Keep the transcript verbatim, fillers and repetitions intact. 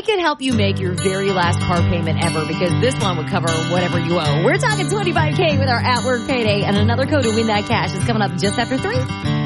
could help you make your very last car payment ever, because this one would cover whatever you owe. We're talking twenty-five K with our at-work payday, and another code to win that cash is coming up just after three.